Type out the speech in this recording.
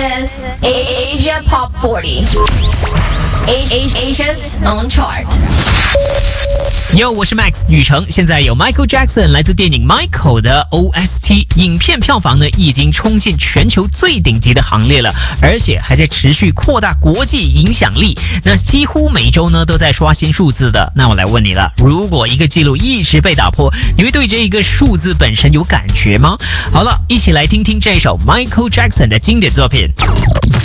is Asia Pop 40. Asia's own chart. Yo， 我是 Max 雨成，现在有 Michael Jackson 来自电影 Michael 的 OST， 影片票房呢已经冲进全球最顶级的行列了，而且还在持续扩大国际影响力。那几乎每周呢都在刷新数字的。那我来问你了，如果一个记录一直被打破，你会对这一个数字本身有感觉吗？好了，一起来听听这首 Michael Jackson 的经典作品。